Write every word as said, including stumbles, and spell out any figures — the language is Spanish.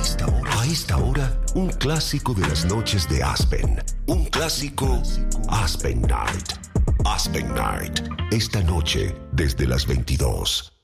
esta hora, a esta hora, un clásico de las noches de Aspen. Un clásico Aspen Night. Aspen Night. Esta noche, desde las veintidós.